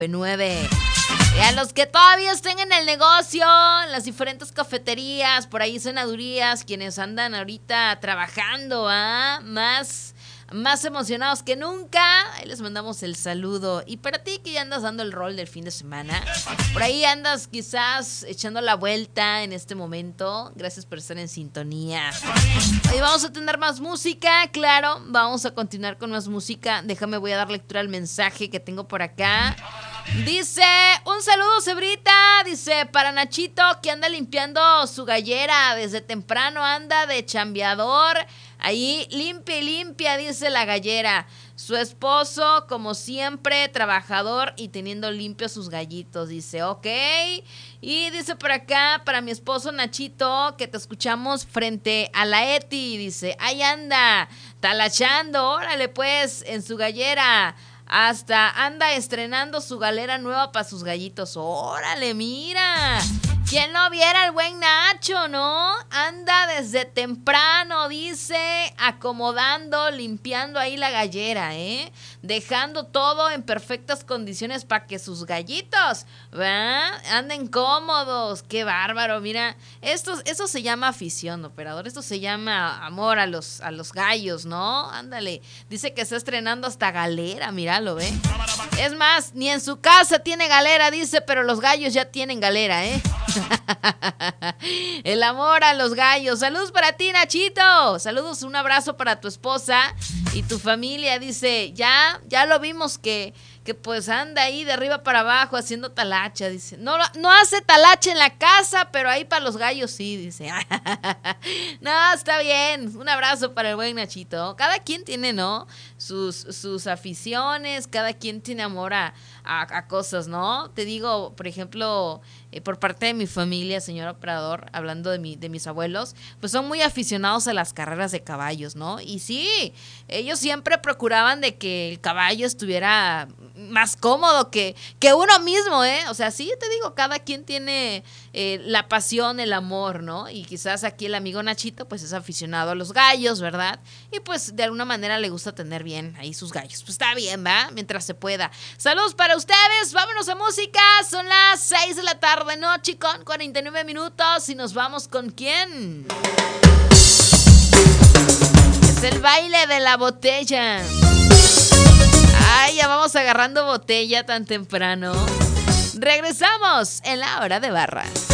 9. Y a los que todavía estén en el negocio, en las diferentes cafeterías, por ahí cenadurías, quienes andan ahorita trabajando, más emocionados que nunca, ahí les mandamos el saludo. Y para ti que ya andas dando el rol del fin de semana, por ahí andas quizás echando la vuelta en este momento, gracias por estar en sintonía. Hoy vamos a tener más música, claro, vamos a continuar con más música. Déjame, voy a dar lectura al mensaje que tengo por acá. Dice, un saludo, Cebrita, dice, para Nachito que anda limpiando su gallera, desde temprano anda de chambeador, ahí limpia y limpia, dice la gallera. Su esposo, como siempre, trabajador y teniendo limpios sus gallitos, dice, ok. Y dice por acá, para mi esposo Nachito, que te escuchamos frente a la Eti, dice, ahí anda, talachando, órale pues, en su gallera. Hasta anda estrenando su galera nueva para sus gallitos. ¡Órale, mira! ¿Quién no viera el buen Nacho, no? Anda desde temprano, dice, acomodando, limpiando ahí la gallera, dejando todo en perfectas condiciones para que sus gallitos, ¿verdad?, anden cómodos. ¡Qué bárbaro! Mira, eso se llama afición, operador. Esto se llama amor a los gallos, ¿no? Ándale. Dice que está estrenando hasta galera, míralo, ¿ve? Es más, ni en su casa tiene galera, dice, pero los gallos ya tienen galera, El amor a los gallos. Saludos para ti, Nachito. Saludos, un abrazo para tu esposa y tu familia. Dice, ya lo vimos que pues anda ahí de arriba para abajo haciendo talacha. Dice, no hace talacha en la casa, pero ahí para los gallos sí, dice. No, está bien. Un abrazo para el buen Nachito. Cada quien tiene, ¿no?, sus aficiones, cada quien tiene amor a cosas, ¿no? Te digo, por ejemplo, por parte de mi familia, señor operador, hablando de mis abuelos, pues son muy aficionados a las carreras de caballos, ¿no? Y sí, ellos siempre procuraban de que el caballo estuviera más cómodo que uno mismo, O sea, sí, te digo, cada quien tiene la pasión, el amor, ¿no? Y quizás aquí el amigo Nachito, pues es aficionado a los gallos, ¿verdad? Y pues de alguna manera le gusta tener bien ahí sus gallos. Pues está bien, ¿va? Mientras se pueda. Saludos para ustedes, vámonos a música. Son las 6 de la tarde, noche con 49 minutos. Y nos vamos con ¿quién? Es el baile de la botella. Ay, ya vamos agarrando botella tan temprano. Regresamos en la hora de barra.